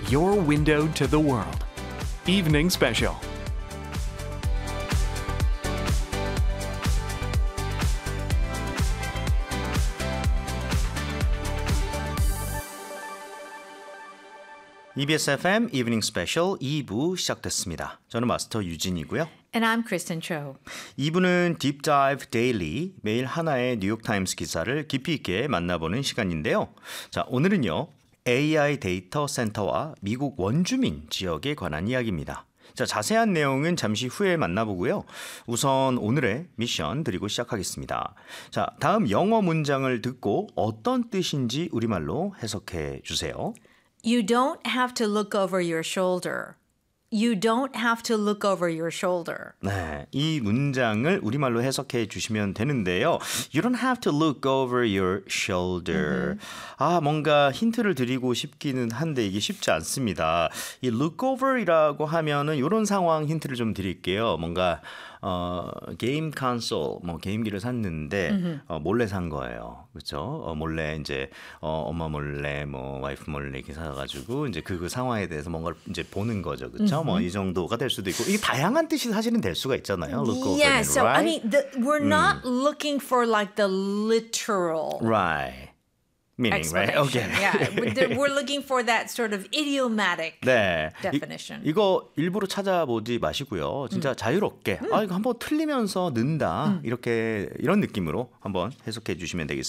your window to the world. Evening Special. EBS FM 이브닝 스페셜 2부 시작됐습니다. 저는 마스터 유진이고요. And I'm Kristen Cho. 2부는 Deep Dive Daily, 매일 하나의 뉴욕타임스 기사를 깊이 있게 만나보는 시간인데요. 자, 오늘은요. AI 데이터 센터와 미국 원주민 지역에 관한 이야기입니다. 자, 자세한 내용은 잠시 후에 만나보고요. 우선 오늘의 미션 드리고 시작하겠습니다. 자, 다음 영어 문장을 듣고 어떤 뜻인지 우리말로 해석해 주세요. You don't have to look over your shoulder. You don't have to look over your shoulder. 네, 이 문장을 우리말로 해석해 주시면 되는데요. You don't have to look over your shoulder. 아, 뭔가 힌트를 드리고 싶기는 한데 이게 쉽지 않습니다. 이 look over이라고 하면은 이런 상황 힌트를 좀 드릴게요. 뭔가 게임 콘솔, 뭐 게임기를 샀는데 몰래 산 거예요. 그렇죠? 몰래 이제 엄마 몰래 뭐 와이프 몰래 이렇게 사가지고 이제 그 상황에 대해서 뭔가를 이제 보는 거죠. 그렇죠? 뭐 이 정도가 될 수도 있고 이게 다양한 뜻이 사실은 될 수가 있잖아요. Look over, Yeah, so right? I mean, we're not looking for like the literal Right. Meaning, right? explanation. Okay. Yeah, we're looking for that sort of idiomatic 네. definition. 이거 일부러 찾아보지 마시고요. 진짜 자유롭게 아 이거 한번 틀리면서 는다. 이렇게 이런 느낌으로 한번 해석해 주시면 되겠습니다.